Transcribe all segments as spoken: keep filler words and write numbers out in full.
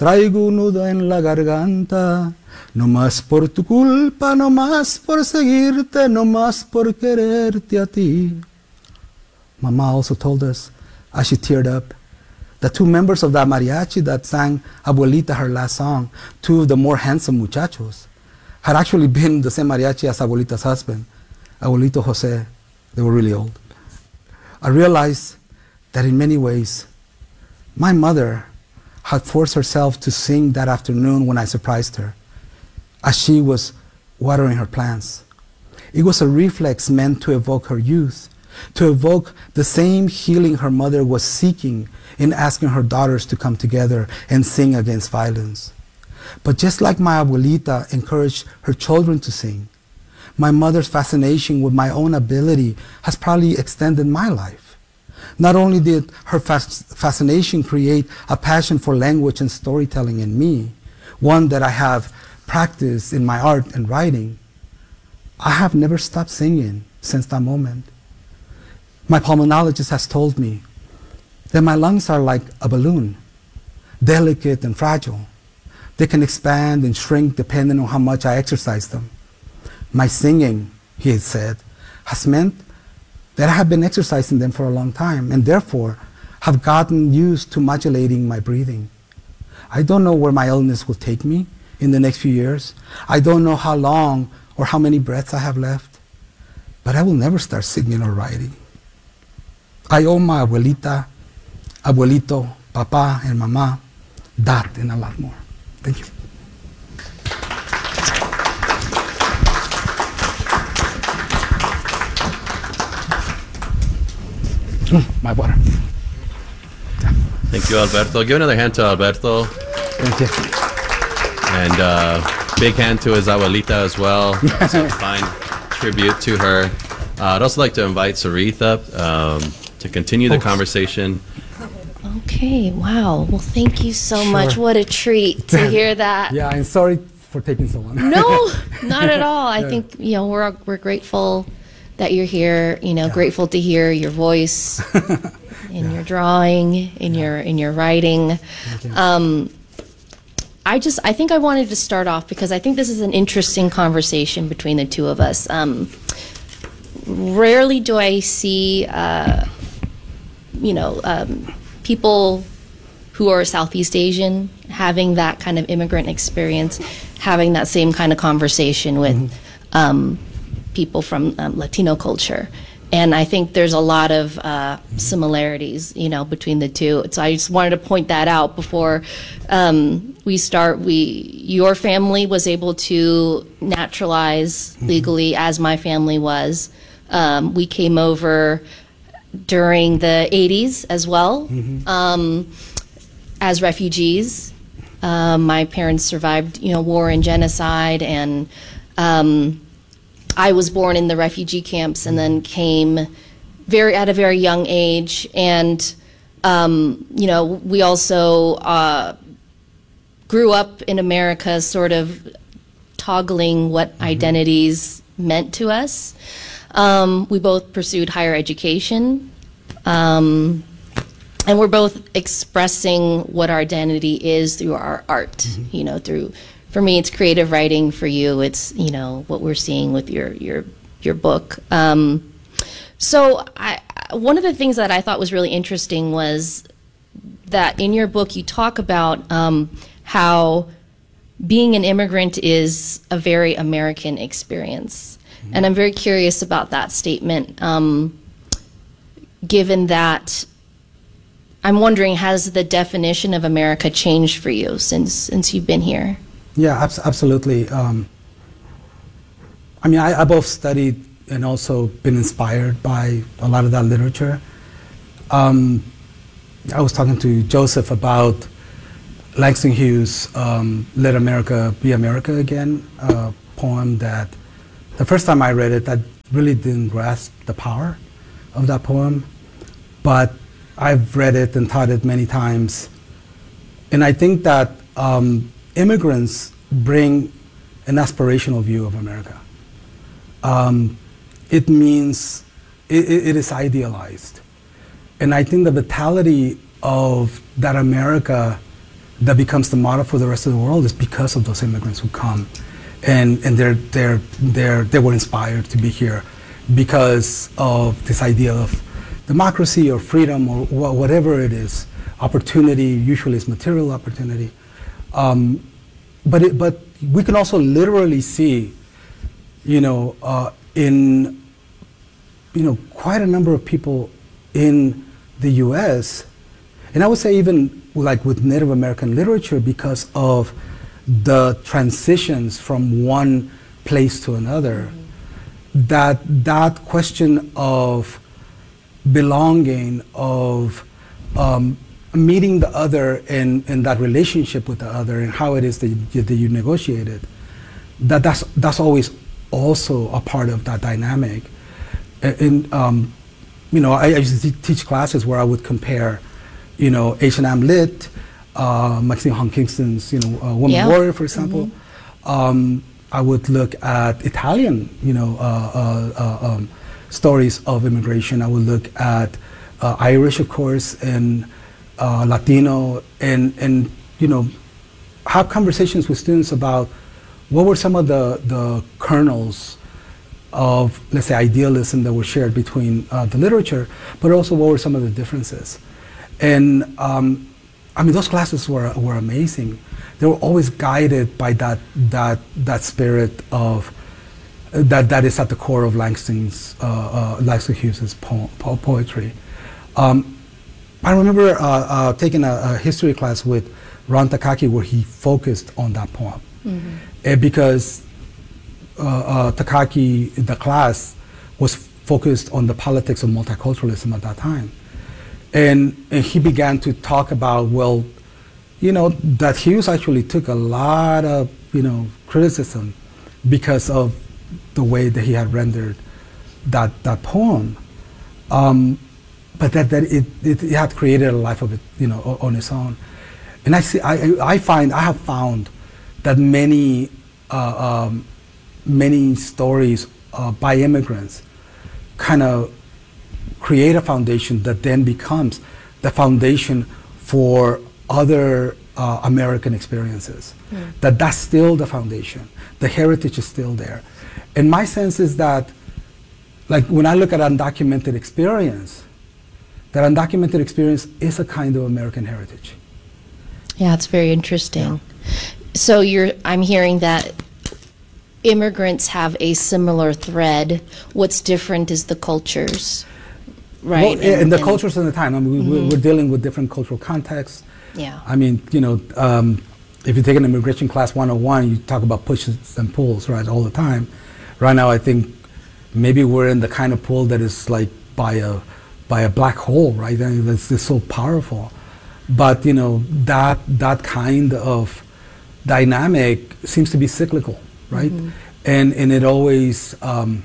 Traigo un nudo en la garganta, no más por tu culpa, no más por seguirte, no más por quererte a ti. Mama also told us, as she teared up, the two members of that mariachi that sang Abuelita, her last song, two of the more handsome muchachos, had actually been the same mariachi as Abuelita's husband, Abuelito Jose. They were really old. I realized that in many ways, my mother had forced herself to sing that afternoon when I surprised her, as she was watering her plants. It was a reflex meant to evoke her youth, to evoke the same healing her mother was seeking in asking her daughters to come together and sing against violence. But just like my abuelita encouraged her children to sing, my mother's fascination with my own ability has probably extended my life. Not only did her fas- fascination create a passion for language and storytelling in me, one that I have practiced in my art and writing, I have never stopped singing since that moment. My pulmonologist has told me that my lungs are like a balloon, delicate and fragile. They can expand and shrink depending on how much I exercise them. My singing, he had said, has meant that I have been exercising them for a long time and therefore have gotten used to modulating my breathing. I don't know where my illness will take me in the next few years. I don't know how long or how many breaths I have left, but I will never start singing or writing. I owe my abuelita, abuelito, papa, and mama that and a lot more. Thank you. Mm, my water. Yeah. Thank you, Alberto. Give another hand to Alberto. Thank you. And uh, big hand to his abuelita as well. It's a fine tribute to her. Uh, I'd also like to invite Sarith up um, to continue the Oh. conversation. Okay, wow. Well, thank you so Sure. much. What a treat to hear that. Yeah, and sorry for taking so long. No, not at all. I Yeah. think, you know, we're we're grateful that you're here, you know, Yeah. grateful to hear your voice in your drawing, in your in your writing. Thank you. Um, I just, I think I wanted to start off because I think this is an interesting conversation between the two of us. Um, rarely do I see, uh, you know, um, people who are Southeast Asian having that kind of immigrant experience, having that same kind of conversation with um, people from um, Latino culture. And I think there's a lot of uh, similarities, you know, between the two. So I just wanted to point that out before um, we start. We, your family was able to naturalize legally, as my family was. Um, we came over during the eighties as well, um, as refugees. Um, my parents survived, you know, war and genocide, and um, I was born in the refugee camps and then came very at a very young age. And, um, you know, we also uh, grew up in America sort of toggling what identities meant to us. Um, we both pursued higher education, um, and we're both expressing what our identity is through our art, mm-hmm. you know, through, for me, it's creative writing. For you, it's, you know, what we're seeing with your, your, your book. Um, so I, one of the things that I thought was really interesting was that in your book, you talk about um, how being an immigrant is a very American experience. And I'm very curious about that statement, um, given that I'm wondering, has the definition of America changed for you since since you've been here? Yeah, abs- absolutely. Um, I mean, I, I both studied and also been inspired by a lot of that literature. Um, I was talking to Joseph about Langston Hughes' um, Let America Be America Again, a poem that the first time I read it, I really didn't grasp the power of that poem, but I've read it and taught it many times. And I think that um, immigrants bring an aspirational view of America. Um, it means it, it is idealized. And I think the vitality of that America that becomes the model for the rest of the world is because of those immigrants who come, and and they're they're they're they were inspired to be here because of this idea of democracy or freedom or wh- whatever it is, opportunity. Usually, it's material opportunity, um, but it, but we can also literally see, you know, uh, in you know quite a number of people in the U S, and I would say even like with Native American literature, because of the transitions from one place to another, mm-hmm. that that question of belonging, of um, meeting the other and, and that relationship with the other and how it is that you, that you negotiate it, that that's, that's always also a part of that dynamic. And, um, you know, I, I used to teach classes where I would compare, you know, H and M Lit, uh, Maxine Hong Kingston's, you know, uh, Woman Yeah. Warrior, for example. Mm-hmm. Um, I would look at Italian, you know, uh, uh, uh, um, stories of immigration. I would look at uh, Irish, of course, and uh, Latino, and and you know, have conversations with students about what were some of the the kernels of, let's say, idealism that were shared between uh, the literature, but also what were some of the differences. And um, I mean, those classes were were amazing. They were always guided by that that that spirit of uh, that that is at the core of Langston's uh, uh, Langston Hughes's po- po- poetry. Um, I remember uh, uh, taking a, a history class with Ron Takaki where he focused on that poem, mm-hmm. uh, because uh, uh, Takaki, the class, was focused on the politics of multiculturalism at that time. And, and he began to talk about, well, you know, that Hughes actually took a lot of, you know, criticism because of the way that he had rendered that, that poem. Um, but that, that it, it, it had created a life of it, you know, o- on its own. And I, see, I, I find, I have found that many, uh, um, many stories uh, by immigrants kind of create a foundation that then becomes the foundation for other uh, American experiences. Mm. That that's still the foundation. The heritage is still there. And my sense is that, like when I look at undocumented experience, that undocumented experience is a kind of American heritage. Yeah, it's very interesting. Yeah. So you're, I'm hearing that immigrants have a similar thread. What's different is the cultures. Right. Well, and, and the and cultures in the time. I mean, mm-hmm. we're dealing with different cultural contexts. Yeah. I mean, you know, um, if you take an immigration class one oh one, you talk about pushes and pulls, right, all the time. Right now, I think maybe we're in the kind of pull that is like by a by a black hole, right? I mean, that's, that's so powerful. But you know, that that kind of dynamic seems to be cyclical, right? Mm-hmm. And and it always. Um,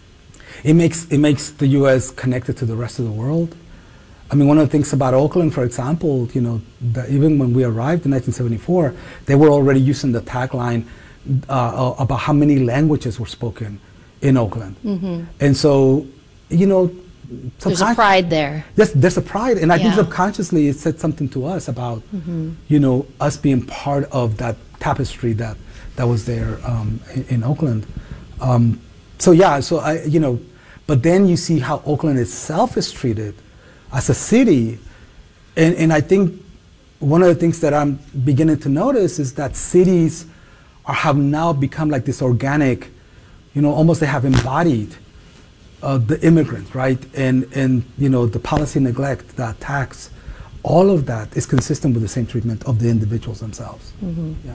It makes it makes the U S connected to the rest of the world. I mean, one of the things about Oakland, for example, you know, that even when we arrived in nineteen seventy-four, they were already using the tagline uh, about how many languages were spoken in Oakland. Mm-hmm. And so, you know, there's a pride there. There's, there's a pride, and I yeah. think subconsciously it said something to us about, mm-hmm. you know, us being part of that tapestry that that was there um, in, in Oakland. Um, so yeah, so I, you know. But then you see how Oakland itself is treated as a city. And, and I think one of the things that I'm beginning to notice is that cities are, have now become like this organic, you know, almost they have embodied uh, the immigrant, right? And, and, you know, the policy neglect, the attacks, all of that is consistent with the same treatment of the individuals themselves. Mm-hmm. Yeah.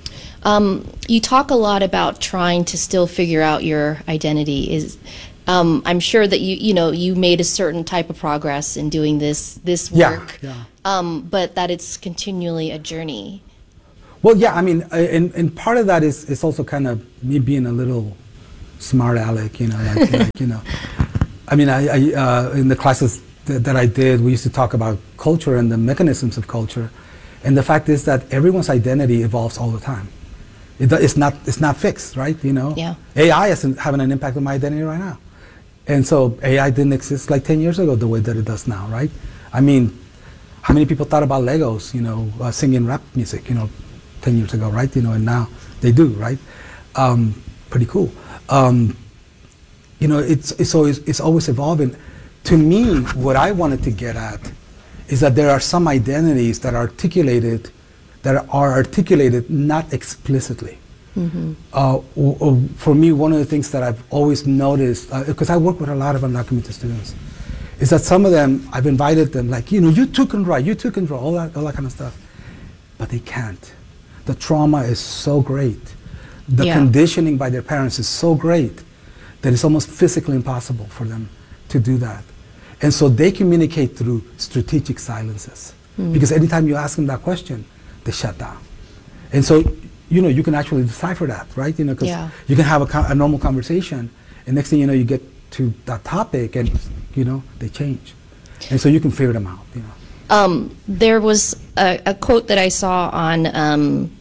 Um, you talk a lot about trying to still figure out your identity. Is Um, I'm sure that you, you know, you made a certain type of progress in doing this this work, yeah, yeah. Um, but that it's continually a journey. Well, yeah, I mean, uh, and, and part of that is, is also kind of me being a little smart aleck, you know, like, like you know. I mean, I, I uh, in the classes th- that I did, we used to talk about culture and the mechanisms of culture, and the fact is that everyone's identity evolves all the time. It, it's not it's not fixed, right? You know, yeah. A I is having an impact on my identity right now. And so A I didn't exist like ten years ago the way that it does now, right? I mean, how many people thought about Legos, you know, uh, singing rap music, you know, ten years ago, right? You know, and now they do, right? Um, pretty cool. Um, you know, it's, it's, always, it's always evolving. To me, what I wanted to get at is that there are some identities that are articulated, that are articulated not explicitly. Mm-hmm. uh, w- w- for me, one of the things that I've always noticed, because uh, I work with a lot of undocumented students, is that some of them, I've invited them, like, you know, you two can write, you two can draw, all that, all that kind of stuff. But they can't. The trauma is so great. The Yeah. conditioning by their parents is so great that it's almost physically impossible for them to do that. And so they communicate through strategic silences. Mm. Because anytime you ask them that question, they shut down. And so, you know, you can actually decipher that, right? You know, because Yeah. you can have a, co- a normal conversation, and next thing you know, you get to that topic, and, you know, they change. And so you can figure them out, you know. Um, there was a, a quote that I saw on, um,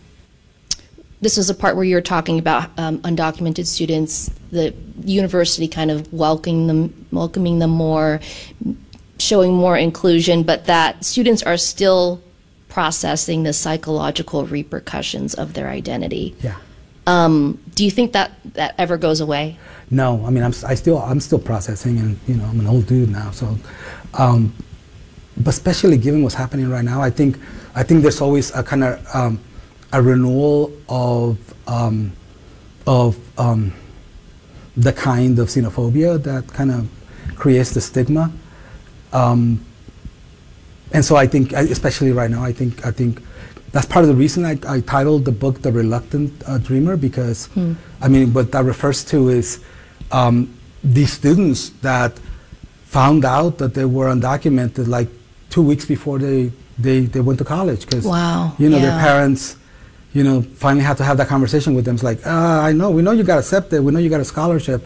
this was a part where you were talking about um, undocumented students, the university kind of welcoming them, welcoming them more, showing more inclusion, but that students are still processing the psychological repercussions of their identity. Yeah. Um, do you think that that ever goes away? No, I mean, I'm, s- I still, I'm still processing, and, you know, I'm an old dude now, so, um, but especially given what's happening right now, I think, I think there's always a kind of, um, a renewal of, um, of um, the kind of xenophobia that kind of creates the stigma. Um, and so I think, I- especially right now, I think, I think that's part of the reason I, I titled the book The Reluctant uh, Dreamer, because, Hmm. I mean, what that refers to is um, these students that found out that they were undocumented like two weeks before they, they, they went to college. Because, Wow, you know, their yeah. parents, you know, finally had to have that conversation with them. It's like, uh, I know, we know you got accepted, we know you got a scholarship,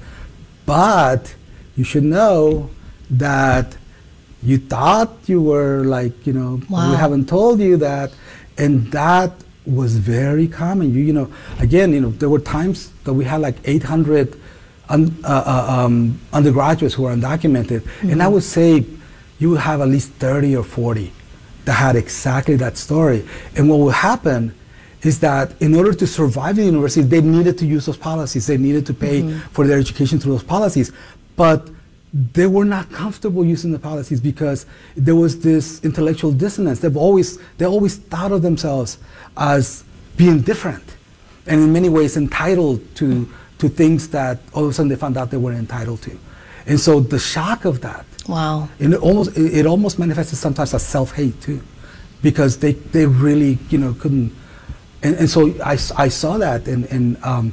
but you should know that you thought you were like, you know, Wow. we haven't told you that. And that was very common. You, you know, again, you know, there were times that we had like eight hundred un, uh, uh, um, undergraduates who were undocumented. Mm-hmm. And I would say you would have at least thirty or forty that had exactly that story. And what would happen is that in order to survive in the university, they needed to use those policies. They needed to pay mm-hmm. for their education through those policies. But they were not comfortable using the policies because there was this intellectual dissonance. They've always, they always thought of themselves as being different and in many ways entitled to, to things that all of a sudden they found out they weren't entitled to. And so the shock of that, Wow. it almost, it, it almost manifested sometimes as self-hate too, because they, they really, you know, couldn't. And, and so I, I saw that, and, and um,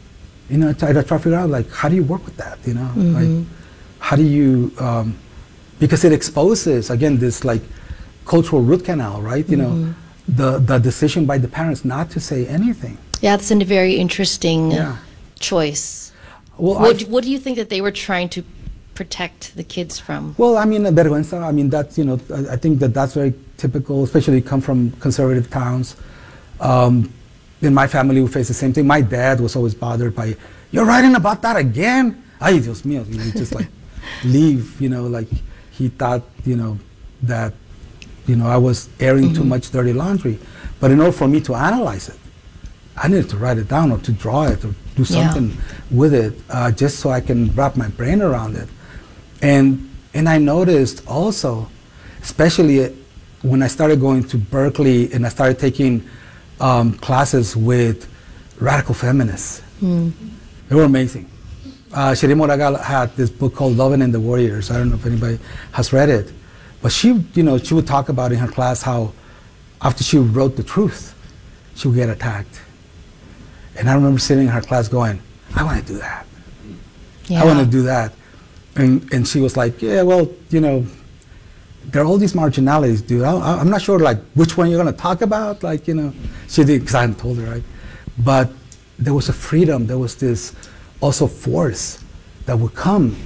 you know, I tried to figure out, like, how do you work with that, you know? Mm-hmm. Like, how do you, um, because it exposes, again, this like cultural root canal, right? You Mm-hmm. know, the, the decision by the parents not to say anything. Yeah, that's a very interesting Yeah. choice. Well, What, I've- what do you think that they were trying to protect the kids from? Well, I mean, uh, vergüenza, I mean, that's, you know, I, I think that that's very typical, especially come from conservative towns. Um, in my family, we face the same thing. My dad was always bothered by, you're writing about that again? Ay, Dios mío. You know, he just like leave, you know, like he thought, you know, that, you know, I was airing mm-hmm. too much dirty laundry. But in order for me to analyze it, I needed to write it down or to draw it or do something yeah. with it, uh, just so I can wrap my brain around it. And and I noticed also, especially when I started going to Berkeley and I started taking um, classes with radical feminists. Mm. They were amazing. Uh, Sherry Moraga had this book called Loving and the Warriors. I don't know if anybody has read it. But she, you know, she would talk about in her class how after she wrote the truth, she would get attacked. And I remember sitting in her class going, I want to do that. Yeah. I want to do that. And, and she was like, yeah, well, you know, there are all these marginalities, dude. I, I'm not sure, like, which one you're going to talk about. Like, you know, she did, because I hadn't told her, right? But there was a freedom. There was this also force that would come